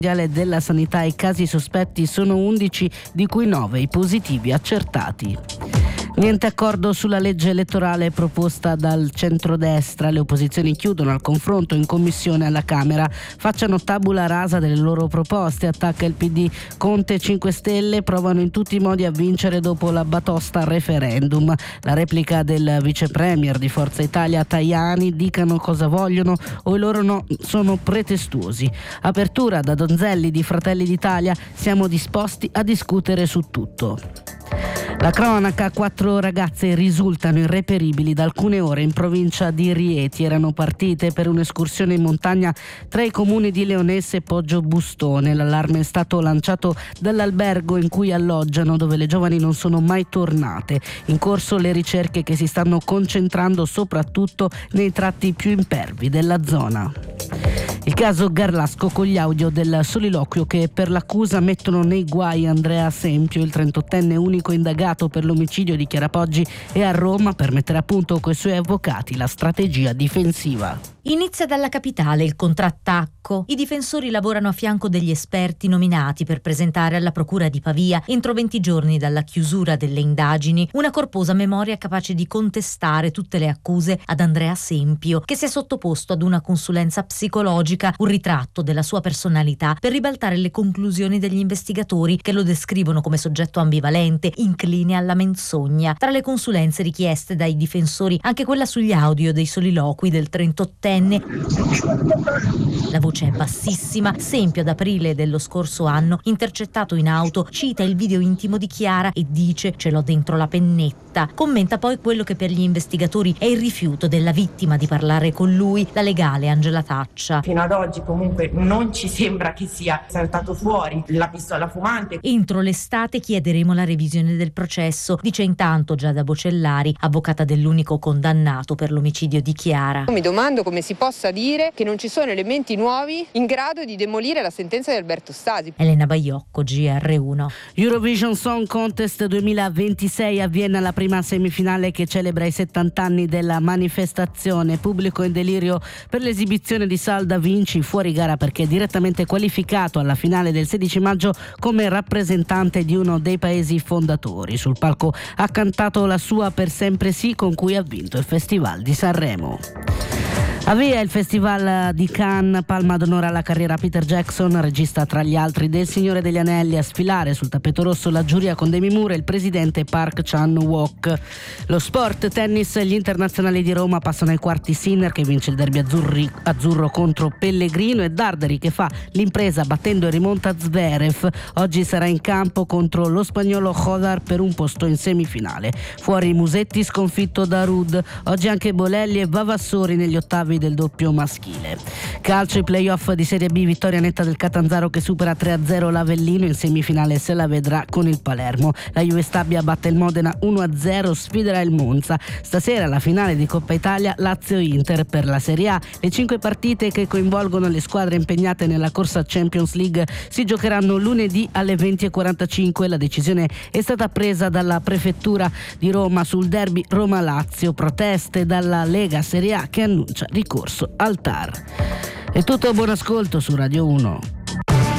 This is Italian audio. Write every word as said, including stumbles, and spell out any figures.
della sanità i casi sospetti sono undici, di cui nove i positivi accertati. Niente accordo sulla legge elettorale proposta dal centrodestra. Le opposizioni chiudono al confronto in commissione alla Camera. Facciano tabula rasa delle loro proposte. Attacca il P D. Conte e cinque Stelle provano in tutti i modi a vincere dopo la batosta al referendum. La replica del vice premier di Forza Italia Tajani: dicano cosa vogliono o i loro no sono pretestuosi. Apertura da Donzelli di Fratelli d'Italia: siamo disposti a discutere su tutto. La cronaca: quattro ragazze risultano irreperibili da alcune ore in provincia di Rieti. Erano partite per un'escursione in montagna tra i comuni di Leonesse e Poggio Bustone. L'allarme è stato lanciato dall'albergo in cui alloggiano, dove le giovani non sono mai tornate. In corso le ricerche, che si stanno concentrando soprattutto nei tratti più impervi della zona. Il caso Garlasco, con gli audio del soliloquio che per l'accusa mettono nei guai Andrea Sempio. Il trentottenne unico indagato per l'omicidio di Chiara Poggi è a Roma per mettere a punto coi suoi avvocati la strategia difensiva. Inizia dalla capitale il contrattacco. I difensori lavorano a fianco degli esperti nominati per presentare alla procura di Pavia, entro venti giorni dalla chiusura delle indagini, una corposa memoria capace di contestare tutte le accuse ad Andrea Sempio, che si è sottoposto ad una consulenza psicologica, un ritratto della sua personalità per ribaltare le conclusioni degli investigatori, che lo descrivono come soggetto ambivalente, incline alla menzogna. Tra le consulenze richieste dai difensori, anche quella sugli audio dei soliloqui del trentottenne. La voce è bassissima. Sempio, ad aprile dello scorso anno, intercettato in auto, cita il video intimo di Chiara e dice: ce l'ho dentro la pennetta. Commenta poi quello che per gli investigatori è il rifiuto della vittima di parlare con lui, la legale Angela Taccia. Fino ad oggi comunque non ci sembra che sia saltato fuori la pistola fumante. Entro l'estate chiederemo la revisione del processo, dice intanto Giada Bocellari, avvocata dell'unico condannato per l'omicidio di Chiara. Mi domando come si possa dire che non ci sono elementi nuovi in grado di demolire la sentenza di Alberto Stasi. Elena Baiocco, G R uno. Eurovision Song Contest duemilaventisei a Vienna, la prima semifinale che celebra i settanta anni della manifestazione. Pubblico in delirio per l'esibizione di Sal Da Vinci, fuori gara perché direttamente qualificato alla finale del sedici maggio come rappresentante di uno dei paesi fondatori. Sul palco ha cantato la sua Per sempre sì, con cui ha vinto il Festival di Sanremo. Avvia il Festival di Cannes, palma d'onore alla carriera Peter Jackson, regista tra gli altri del Signore degli Anelli. A sfilare sul tappeto rosso la giuria con Demi Moore e il presidente Park Chan-wook. Lo sport, tennis, gli internazionali di Roma passano ai quarti. Sinner, che vince il derby azzurri, azzurro contro Pellegrino, e Darderi, che fa l'impresa battendo e rimonta Zverev. Oggi sarà in campo contro lo spagnolo Hodar per un posto in semifinale. Fuori Musetti, sconfitto da Ruud. Oggi anche Bolelli e Vavassori negli ottavi del doppio maschile. Calcio, i playoff di Serie B, vittoria netta del Catanzaro che supera tre a zero l'Avellino. In semifinale se la vedrà con il Palermo. La Juve Stabia batte il Modena uno a zero, sfiderà il Monza. Stasera la finale di Coppa Italia, Lazio-Inter per la Serie A. Le cinque partite che coinvolgono le squadre impegnate nella corsa Champions League si giocheranno lunedì alle venti e quarantacinque. La decisione è stata presa dalla prefettura di Roma sul derby Roma-Lazio. Proteste dalla Lega Serie A, che annuncia ricorso al T A R. È tutto, buon ascolto su Radio uno.